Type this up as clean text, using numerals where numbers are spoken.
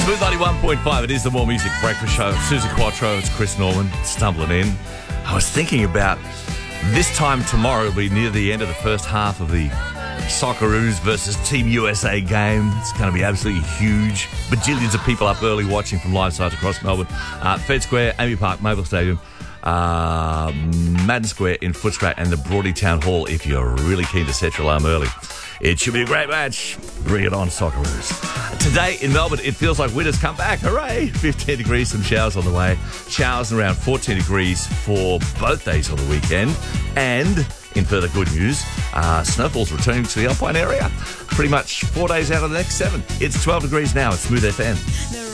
Smooth 91.5, it is the More Music Breakfast Show. Susie Quattro, it's Chris Norman, stumbling in. I was thinking about this time tomorrow will be near the end of the first half of the Socceroos versus Team USA game. It's going to be absolutely huge. Bajillions of people up early watching from live sites across Melbourne. Fed Square, Amy Park, Maple Stadium, Madden Square in Footscray and the Broadie Town Hall if you're really keen to set your alarm early. It should be a great match. Bring it on, Socceroos. Today in Melbourne, it feels like winter's come back. Hooray! 15 degrees, some showers on the way. Showers around 14 degrees for both days on the weekend. And in further good news, snowfall's returning to the Alpine area. Pretty much 4 days out of the next 7. It's 12 degrees now at Smooth FM.